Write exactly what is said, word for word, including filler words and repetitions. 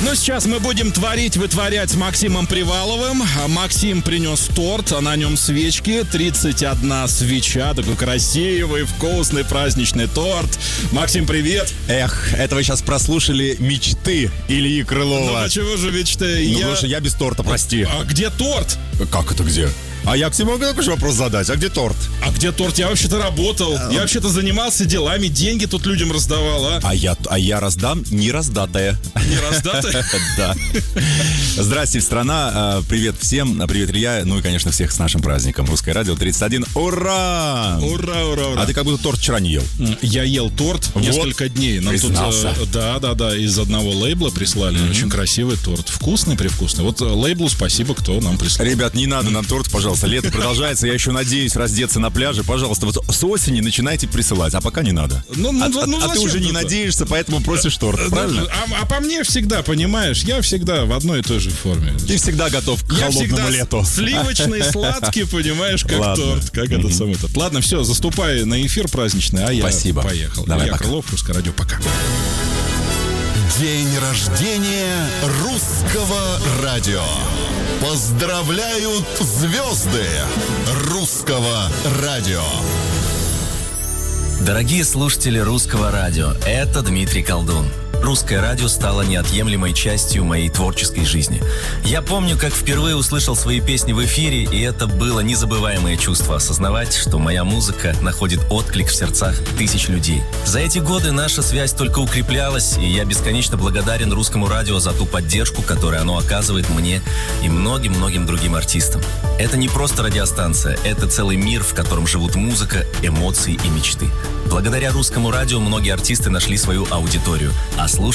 Ну, сейчас мы будем творить, вытворять с Максимом Приваловым. Максим принес торт, а на нем свечки. тридцать одна свеча. Такой красивый, вкусный праздничный торт. Максим, привет. Эх, это вы сейчас прослушали мечты Ильи Крылова. Ну, почему же мечты? Ну, я... потому что я без торта, прости. А где торт? Как это где? А я к тебе могу такой же вопрос задать. А где торт? А где торт? Я вообще-то работал. Я вообще-то занимался делами, деньги тут людям раздавал, а? А я, а я раздам не раздатая. Не раздатая? Да. Здрасте, страна. Привет всем. Привет, Илья. Ну и, конечно, всех с нашим праздником. Русское радио тридцать один. Ура! Ура, ура, ура. А ты как будто торт вчера не ел. Я ел торт Вот. несколько дней. Нам тут, Признался. э, да, да, да, из одного лейбла прислали. Мгм. Очень красивый торт. Вкусный, привкусный. Вот э, лейблу спасибо, кто нам прислал. Ребят, не надо нам торт, пожалуйста. Лето продолжается. Я еще надеюсь раздеться на пляже. Пожалуйста, вот с осени начинайте присылать, а пока не надо. Ну, ну, а ну, а- ну, а ты зачем уже не это? надеешься, поэтому просишь торт, Да, правильно? А, а по мне всегда, понимаешь, я всегда в одной и той же форме. Ты всегда готов к Я холодному всегда лету. сливочный, сладкий, понимаешь, как Ладно. торт, как этот самый этот. Ладно, все, заступай на эфир праздничный, а я Спасибо. поехал. Давай, Я пока. Крылов, Русское радио, пока. День рождения русского радио. Поздравляют звезды русского радио. Дорогие слушатели Русского радио, это Дмитрий Колдун. Русское радио стало неотъемлемой частью моей творческой жизни. Я помню, как впервые услышал свои песни в эфире, и это было незабываемое чувство осознавать, что моя музыка находит отклик в сердцах тысяч людей. За эти годы наша связь только укреплялась, и я бесконечно благодарен Русскому радио за ту поддержку, которую оно оказывает мне и многим-многим другим артистам. Это не просто радиостанция, это целый мир, в котором живут музыка, эмоции и мечты. Благодаря Русскому радио многие артисты нашли свою аудиторию, а слушатели